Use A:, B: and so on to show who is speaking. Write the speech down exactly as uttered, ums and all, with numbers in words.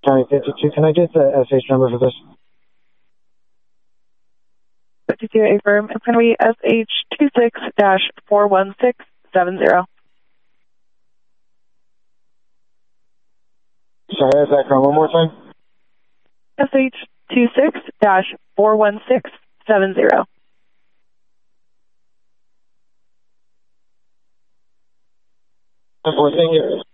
A: County fifty-two. Can I get the S H number for this?
B: fifty-two affirm. It's going to be S H two six four one six seven zero.
A: Sorry, is that from one more time?
B: S H two six four one six seven zero.
A: Thank you.